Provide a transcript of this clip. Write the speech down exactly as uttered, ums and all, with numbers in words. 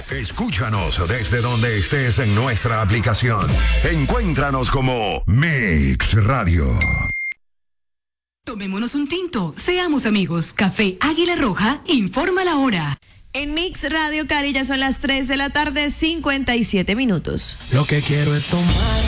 Escúchanos desde donde estés en nuestra aplicación. Encuéntranos como Mix Radio. Tomémonos un tinto, seamos amigos. Café Águila Roja informa la hora. En Mix Radio Cali ya son las tres de la tarde, cincuenta y siete minutos. Lo que quiero es tomar